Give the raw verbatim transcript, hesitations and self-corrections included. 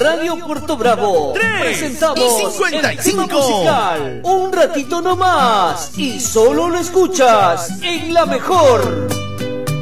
Radio Puerto Bravo. tres Presentamos y cincuenta y cinco. el tema musical. Un ratito nomás. Y solo lo escuchas en La Mejor.